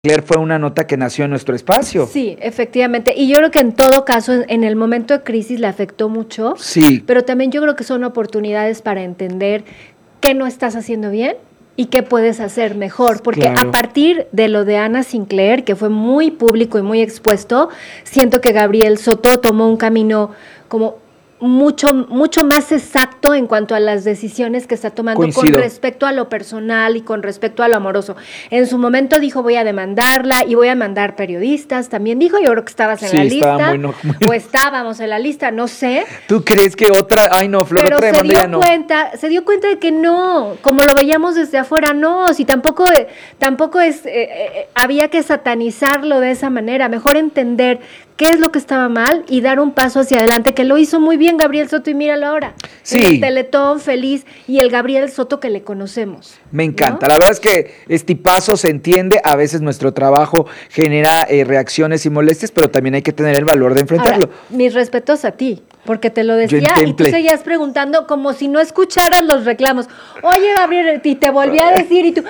Sinclair fue una nota que nació en nuestro espacio. Sí, efectivamente. Y yo creo que en todo caso, en el momento de crisis le afectó mucho. Sí. Pero también yo creo que son oportunidades para entender qué no estás haciendo bien y qué puedes hacer mejor. Porque Claro. a partir de lo de Ana Sinclair, que fue muy público y muy expuesto, siento que Gabriel Soto tomó un camino como mucho más exacto en cuanto a las decisiones que está tomando con Coincido. respecto a lo personal y con respecto a lo amoroso. En su momento dijo, voy a demandarla y voy a mandar periodistas. También dijo, yo creo que estabas en Sí, la estaba lista. muy O estábamos en la lista, no sé. ¿Tú crees que otra? Ay, no, Flor, Pero otra demanda ya no. se dio cuenta de que no, como lo veíamos desde afuera, no, si tampoco es, había que satanizarlo de esa manera, mejor entender qué es lo que estaba mal y dar un paso hacia adelante, que lo hizo muy bien Gabriel Soto y míralo ahora. Sí. En el Teletón, feliz, y el Gabriel Soto que le conocemos. Me encanta. ¿no? La verdad es que este paso se entiende. A veces nuestro trabajo genera reacciones y molestias, pero también hay que tener el valor de enfrentarlo. Ahora, mis respetos a ti, porque te lo decía y tú temple. seguías preguntando como si no escucharas los reclamos. Oye, Gabriel, y te volví a decir y tú,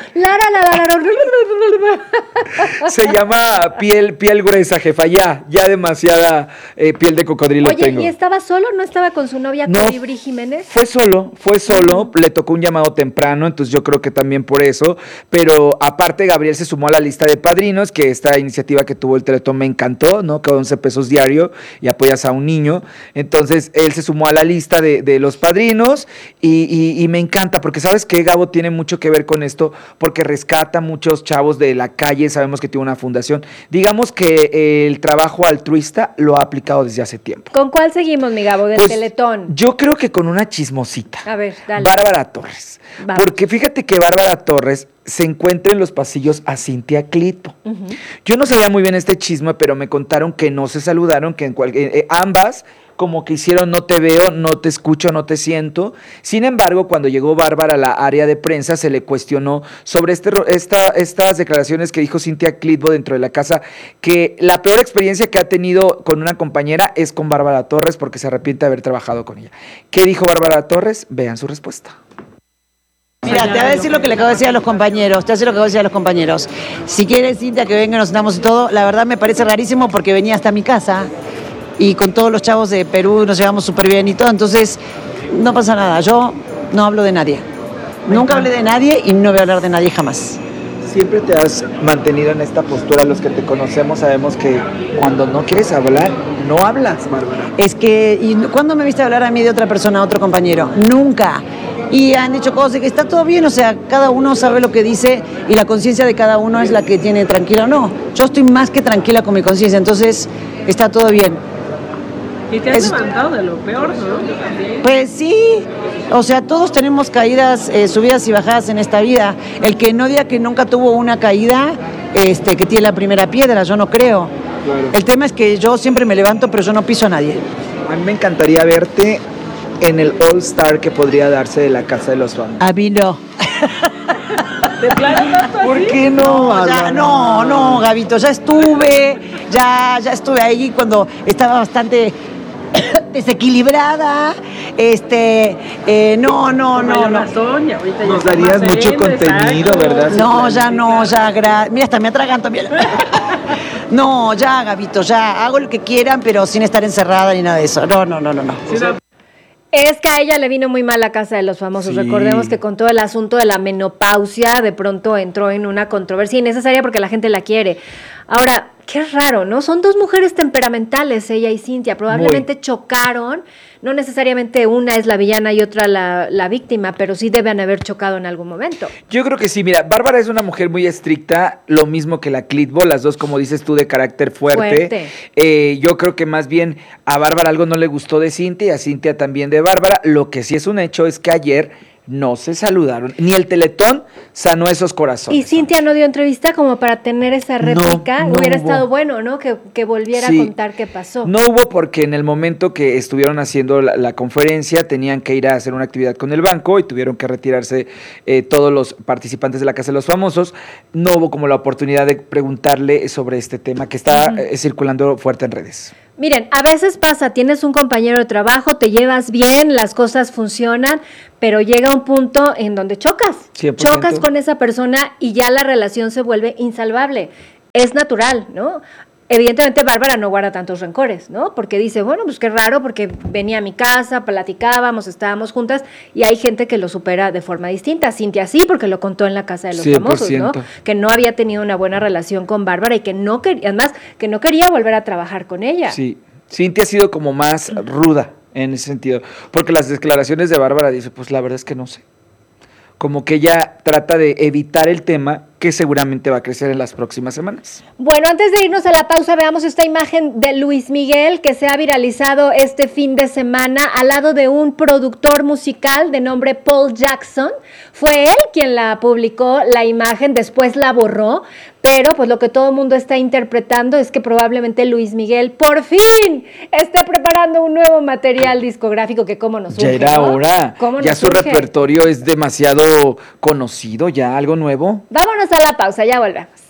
Se llama piel gruesa, jefa. Ya demasiada piel de cocodrilo Oye, tengo. ¿y estaba solo? ¿No estaba con su novia No, Colibrí Jiménez? Fue solo, le tocó un llamado temprano, entonces yo creo que también por eso, pero aparte Gabriel se sumó a la lista de padrinos, que esta iniciativa que tuvo el Teletón me encantó, ¿no? Que 11 pesos diario y apoyas a un niño, entonces él se sumó a la lista de los padrinos y me encanta, porque ¿sabes qué? Gabo tiene mucho que ver con esto, porque rescata a muchos chavos de la calle, sabemos que tiene una fundación, digamos que el trabajo altruista lo ha aplicado desde hace tiempo. ¿Con cuál seguimos, mi Gabo, del Pues, Teletón? Yo creo que con una chismosita. A ver, dale. Bárbara Torres. Vamos. Porque fíjate que Bárbara Torres se encuentra en los pasillos a Cintia Clitbo. Uh-huh. Yo no sabía muy bien este chisme, pero me contaron que no se saludaron, que ambas como que hicieron no te veo, no te escucho, no te siento. Sin embargo, cuando llegó Bárbara a la área de prensa, se le cuestionó sobre estas declaraciones que dijo Cintia Clitbo dentro de la casa, que la peor experiencia que ha tenido con una compañera es con Bárbara Torres, porque se arrepiente de haber trabajado con ella. ¿Qué dijo Bárbara Torres? Vean su respuesta. Mira, te voy a decir lo que le acabo de decir a los compañeros, Si quieres, Cintia, que venga, nos sentamos y todo, la verdad me parece rarísimo porque venía hasta mi casa y con todos los chavos de Perú nos llevamos súper bien y todo, entonces no pasa nada, yo no hablo de nadie. Nunca hablé de nadie y no voy a hablar de nadie jamás. Siempre te has mantenido en esta postura. Los que te conocemos sabemos que cuando no quieres hablar, no hablas, Bárbara. Es que, ¿y cuándo me viste hablar a mí de otra persona, a otro compañero? Nunca. Y han dicho cosas de que está todo bien, o sea, cada uno sabe lo que dice y la conciencia de cada uno es la que tiene tranquila o no. Yo estoy más que tranquila con mi conciencia, entonces está todo bien. Y te has levantado de lo peor, ¿no? Pues sí, o sea, todos tenemos caídas, subidas y bajadas en esta vida. El que no diga que nunca tuvo una caída, que tiene la primera piedra, yo no creo. Claro. El tema es que yo siempre me levanto, pero yo no piso a nadie. A mí me encantaría verte en el All Star que podría darse de la Casa de los Famosos. A mí no. ¿De plano tanto así? ¿Por qué no? Ya, no, Gabito, ya estuve ahí cuando estaba bastante desequilibrada, no. Nos darías mucho contenido, ¿verdad? No, mira, hasta me atraganto. No, ya, Gabito, ya, hago lo que quieran, pero sin estar encerrada ni nada de eso. No. Es que a ella le vino muy mal la Casa de los Famosos. Sí. Recordemos que con todo el asunto de la menopausia, de pronto entró en una controversia innecesaria porque la gente la quiere. Ahora, qué raro, ¿no? Son dos mujeres temperamentales, ella y Cintia. Probablemente chocaron. No necesariamente una es la villana y otra la víctima, pero sí deben haber chocado en algún momento. Yo creo que sí, mira, Bárbara es una mujer muy estricta, lo mismo que la Clitbo, las dos, como dices tú, de carácter fuerte. Yo creo que más bien a Bárbara algo no le gustó de Cintia y a Cintia también de Bárbara. Lo que sí es un hecho es que ayer no se saludaron, ni el Teletón sanó esos corazones. Y Cintia no dio entrevista como para tener esa réplica. No Hubiera hubo. estado bueno, ¿no? Que volviera Sí. a contar qué pasó. No hubo porque en el momento que estuvieron haciendo la conferencia tenían que ir a hacer una actividad con el banco y tuvieron que retirarse todos los participantes de la Casa de los Famosos. No hubo como la oportunidad de preguntarle sobre este tema que está circulando fuerte en redes. Miren, a veces pasa, tienes un compañero de trabajo, te llevas bien, las cosas funcionan, pero llega un punto en donde chocas. 100%. Chocas con esa persona y ya la relación se vuelve insalvable. es natural, ¿no? Evidentemente Bárbara no guarda tantos rencores, ¿no? Porque dice, bueno, pues qué raro, porque venía a mi casa, platicábamos, estábamos juntas, y hay gente que lo supera de forma distinta. Cintia sí, porque lo contó en la Casa de los 100%. Famosos, ¿no? Que no había tenido una buena relación con Bárbara y que no quería, además, que no quería volver a trabajar con ella. Sí, Cintia ha sido como más ruda en ese sentido, porque las declaraciones de Bárbara dice, pues la verdad es que no sé. Como que ella trata de evitar el tema que seguramente va a crecer en las próximas semanas. Bueno, antes de irnos a la pausa, veamos esta imagen de Luis Miguel que se ha viralizado este fin de semana al lado de un productor musical de nombre Paul Jackson. Fue él quien la publicó, la imagen, después la borró, pero pues lo que todo el mundo está interpretando es que probablemente Luis Miguel por fin esté preparando un nuevo material discográfico que cómo nos surge, Ya era ¿no? hora, ¿Cómo ya nos su surge? repertorio es demasiado conocido, ya algo nuevo. Vámonos a la pausa, ya volvemos.